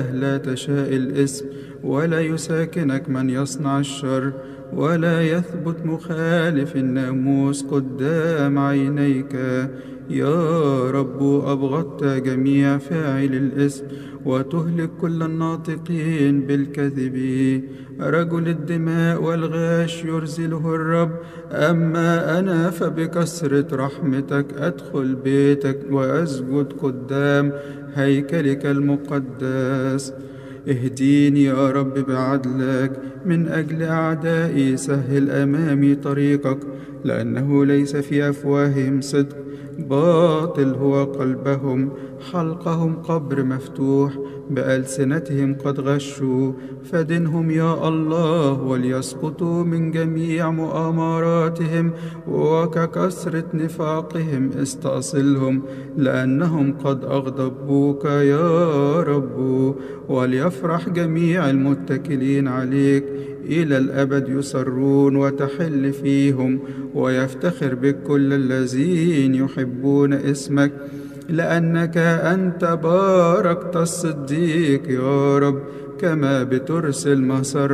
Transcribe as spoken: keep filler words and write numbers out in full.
لا تشاء الإثم ولا يساكنك من يصنع الشر، ولا يثبت مخالف الناموس قدام عينيك. يا رب أبغضت جميع فاعل الإثم وتهلك كل الناطقين بالكذب. رجل الدماء والغاش يرزله الرب، أما أنا فبكثرة رحمتك أدخل بيتك وأسجد قدام هيكلك المقدس. اهديني يا رب بعدلك من أجل أعدائي، سهل أمامي طريقك، لأنه ليس في أفواههم صدق، باطل هو قلبهم، حلقهم قبر مفتوح، بألسنتهم قد غشوا. فدنهم يا الله وليسقطوا من جميع مؤامراتهم، وككثرة نفاقهم استأصلهم، لأنهم قد أغضبوك يا رب. وليفرح جميع المتكلين عليك، إلى الأبد يسرون وتحل فيهم، ويفتخر بك كل الذين يحبون اسمك، لأنك أنت باركت الصديق يا رب، كما بترسل مسر